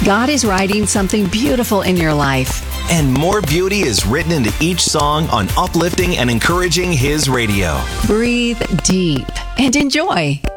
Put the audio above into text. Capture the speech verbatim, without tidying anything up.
God is writing something beautiful in your life. And more beauty is written into each song on uplifting and encouraging His radio. Breathe deep and enjoy.